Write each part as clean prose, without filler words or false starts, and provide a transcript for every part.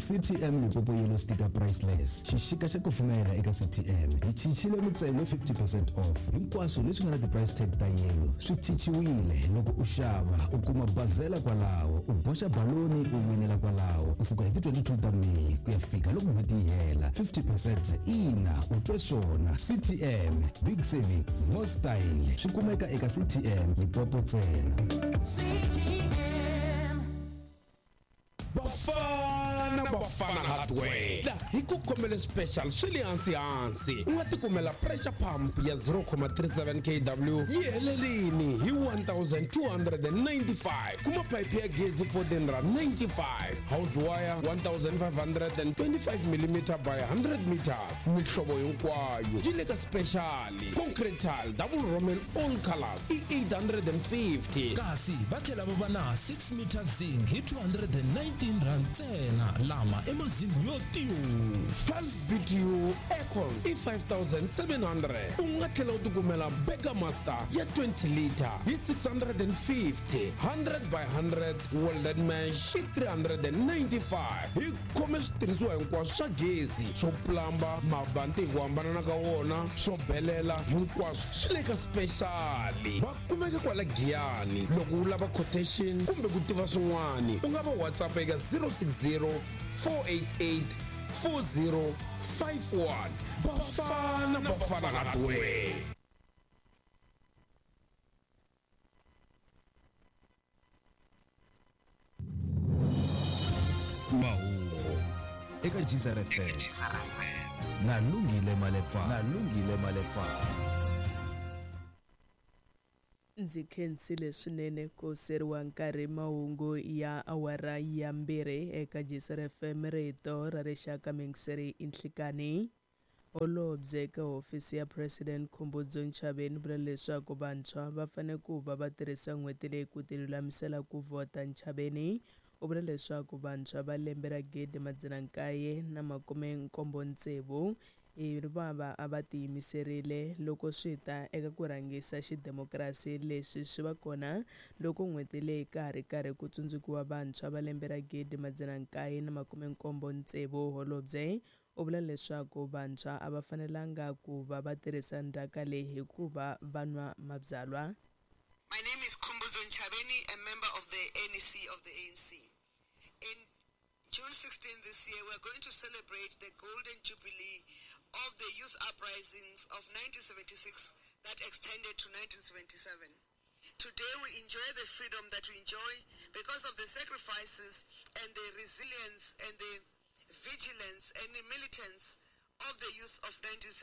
CTM Limpopo Yellow Sticker Priceless. Xixika xa kufumela eka CTM. Hi chichile mintsengo 50% off. Hinkwaswo leswi nga na ti-price tag ta yellow swi chichiwile loko u xava u kuma bazela kwalaho u boxa baloni u winela kwalaho kusuka hi ti 22 ta May ku ya fika loko n'hweti yi hela 50% ina u twe swona. CTM Big Saving More Style swi kumeka eka CTM Limpopo ntsena. Bafana Hardware la hi ku khomele special swili hansi u nga ti kumela pressure pump ya 0.37 kW yi helelini hi 1295 kuma pipe ya gezi for R95 house wire 1525 mm by 100 meters mihlovo hinkwayo yi le ka special concrete tile double roman all colors i 850 kasi va tlhela va va na 6 meter zinc hi 219 rand ntsena lama emazingi yo tiyo 12 BTU Econ i 5700 u nga tlhela u ti kumela Bega Master ya 20 liter hi 650 100 by 100 welded mesh hi 395 hi khome switirhisiwa hinkwaswo swa gezi swo plumber mabanti hi ku hambana ka wona swo belela hinkwaswo swi le ka speciali va kumeka kwala Giyani loko u lava quotation kumbe ku tiva swin'wani u nga va WhatsApp eka 060 488 4051 Bafana Hardware. Mahungu eka Jizara FM na Lungile Malepfa. Ndzi khensile swinene ku seriwa nkarhi mahungu ya awara ya mbirhi eka Jisara FM rito ra rixaka mingiseri inhlikani. Holobye ka hofisi ya President Khumbudzo Ntshavheni vula leswaku vantshwa va fanele ku va va tirhisa n'hweti leyi ku tilulamisela ku vota Ntshavheni. U vula leswaku vantshwa va lembe ra 1976 vava a va tiyimiserile loko swi ta eka ku rhangisa xidemokirasi leswi swi va kona loko n'hweti leyi ka ha ri karhi ku tsundzukiwa vantshwa va lembe ra 1976. Holobye u vula leswaku vantshwa a va fanelanga ku va va tirhisa ndhaka leyi hikuva va nwa mabyalwa. My name is Khumbudzo Ntshavheni, a member of the NEC of the ANC. In June 16 this year, we're going to celebrate the Golden Jubilee of the youth uprisings of 1976 that extended to 1977. Today we enjoy the freedom that we enjoy because of the sacrifices and the resilience and the vigilance and the militance of the youth of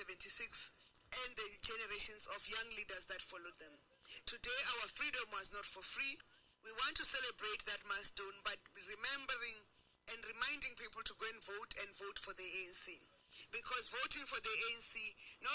1976 and the generations of young leaders that followed them. Today our freedom was not for free. We want to celebrate that milestone, but remembering and reminding people to go and vote for the ANC. Because voting for the ANC not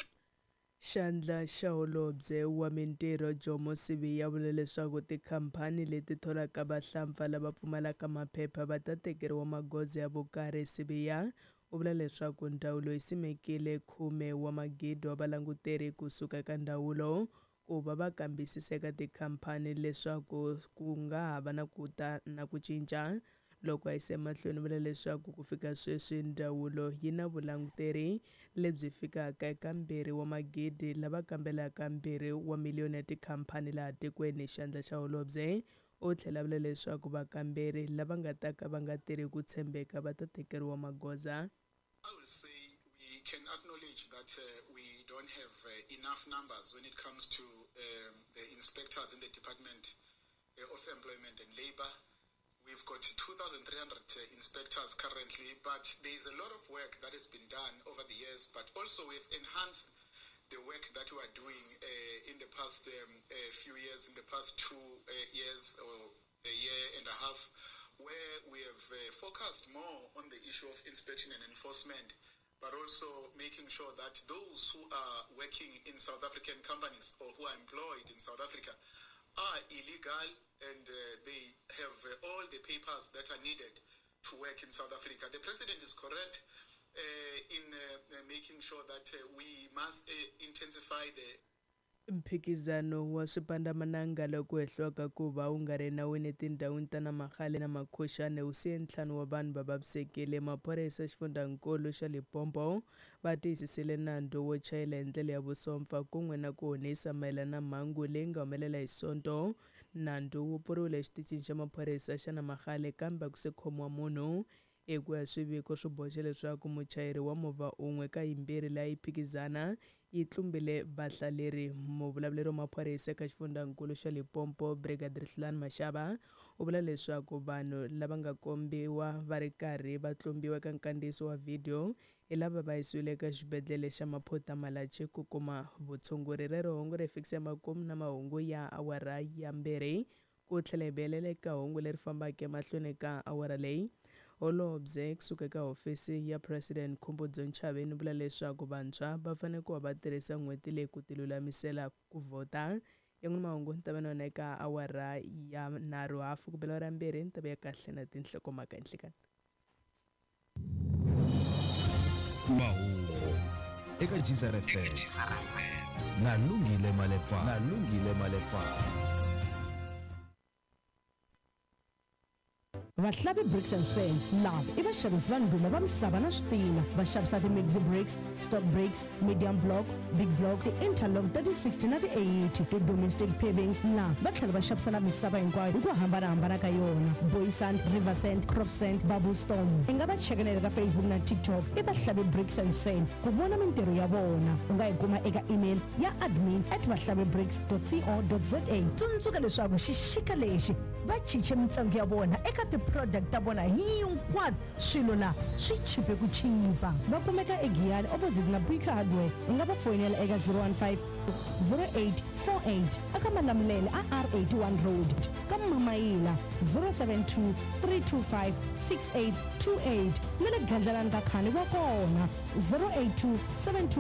Xandla xa holobye wa mintirho Jomo Sibiya vula leswaku tikhampani leti tholaka vahlampfa lava pfumalaka maphepha va ta tekeriwa magoza ya vukarhi. Sibiya u vula leswaku ndzawulo yi simekile 10 wa magidi wa valanguteri kusuka ka ndawulo ku va va kambisiseka tikhampani leswaku ku nga hava na ku cinca. Loko a yisa mahlweni vula leswaku ku fika sweswi ndawulo yi na vulanguteri lebyi fikaka eka 2 wa magidi lava kambelaka 2 wa miliyoni ya tikhampani laha tikweni. Xandla xa holobye u tlhela vula leswaku vakamberi lava nga ta ka va nga tirhi ku tshembeka va ta tekeriwa magoza. I will say we can acknowledge that we don't have enough numbers when it comes to the inspectors in the Department of Employment and Labor. We've got 2,300 inspectors currently, but there is a lot of work that has been done over the years, but also we've enhanced the work that we are doing in the past few years, in the past 2 years or a year and a half, where we have focused more on the issue of inspection and enforcement, but also making sure that those who are working in South African companies or who are employed in South Africa are illegal and they have all the papers that are needed to work in South Africa. The President is correct in making sure that we must intensify the Mphikizano wa swipandzamananga loko hehliwaka ku va wu nga ri nawini etindhawini ta Namahale na Makhoshane wu siye ntlhanu wa vanhu va vavisekile. Maphorisa exifundzankulu xa Limpopo va tiyisisile nandzu wo chayela hi ndlela ya vusopfa kun'we na ku honisa mayelana na mhangu leyi nga humelela hi Sonto. Nandzu wu pfuriwile exitichini xa maphorisa xa Namahale kambe ku se khomiwa munhu. Eku ya swiviko swi boxe leswaku muchayeri wa movha un'we ka yimbirhi leyi phikizana yi tlumbile vahlaleri. Muvulavuleri wa maphorisa eka xifundzankulu xa Limpopo Brigadier Hlani Mashava u vula leswaku vanhu lava nga kombiwa va ri karhi va tlumbiwa eka nkandziyiso wa video hi lava va yisiwile eka xibedhlele xa Maphota Malachi ku kuma vutshunguri. Rero hungu ri fikise makumu na mahungu ya awara ya mbirhi ku tlhela hi biyelela eka hungu leri fambaka emahlweni ka awara leyi. Holobye kusuka eka hofisi ya President Khumbudzo Ntshavheni vula leswaku vantshwa va fanele ku va va tirhisa n'hweti leyi ku tilulamisela ku vhota. Yan'wana mahungu ni ta va na eka awara ya 3:30 ku bela awara ya 2 ni ta va ya kahle na tinhlokomhaka enhlekani. Mahungu eka Jizar FM na Lungile Malepfa. Vahlavi Bricks and Sand lava i vaxavisi va ndhuma va misava na switina. Va xavisa ti-mixi bricks, stock bricks, medium block, big block, ti-interlock ta ti-60 na ti-80, ti-domestic pavings laha va tlhela va xavisa na misava hinkwayo hi ku hambanahambana ka yona. Boysand, Riversand, Crofsand, Bubblestorm. I nga va cheka na le ka Facebook na TikTok i Vahlavi Bricks and Sand ku vona mintirho ya vona. U nga yi kuma eka email ya admin@vahlavibricks.co.za. Tsundzuka leswaku xixika lexi va chiche mintsengo ya vona eka ti-product ta vona hinkwato. Swilo la swi chipe ku chipa. Va kumeka eGiyani opposite na Bika Hardware. U nga va fonela eka 015 0848 aka Malamulele a R81 Road. Ka Mamayila 072 325 6828 na le Gandlalani ka Khani va kona 082 72